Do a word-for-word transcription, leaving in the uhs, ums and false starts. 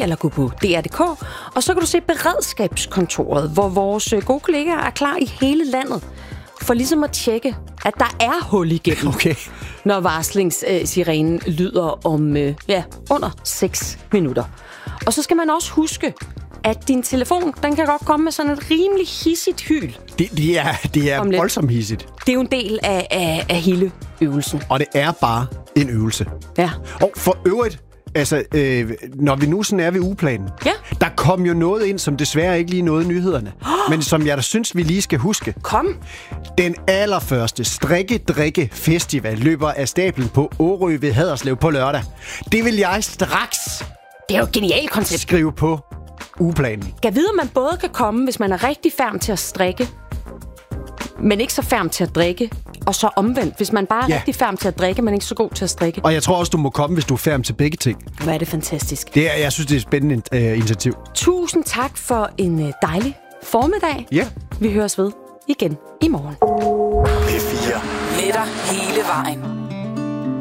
eller gå på D R punktum d k, og så kan du se beredskabskontoret, hvor vores gode kollegaer er klar i hele landet for ligesom at tjekke, at der er hul igennem, okay. når varslingssirenen lyder om øh, ja, under seks minutter. Og så skal man også huske, at din telefon, den kan godt komme med sådan et rimelig hissigt hyl. Det, det er, det er voldsomt hissigt. Det er jo en del af, af, af hele øvelsen. Og det er bare en øvelse. Ja. Og for øvrigt, altså, øh, når vi nu sådan er ved ugeplanen, ja. der kom jo noget ind, som desværre ikke lige nåede nyhederne, oh. men som jeg da synes, vi lige skal huske. Kom. Den allerførste strikke-drikke-festival løber af stablen på Årø ved Haderslev på lørdag. Det vil jeg straks det er jo et genialt koncept. Skrive på ugeplanen. Jeg ved, at man både kan komme, hvis man er rigtig færm til at strikke, men ikke så færm til at drikke, og så omvendt, hvis man bare er ja. rigtig færm til at drikke, men ikke så god til at strikke. Og jeg tror også, du må komme, hvis du er færm til begge ting. Hvor er det fantastisk. Det er, jeg synes, det er et spændende uh, initiativ. Tusind tak for en uh, dejlig formiddag. Ja. Vi høres ved igen i morgen. P fire. Med dig hele vejen.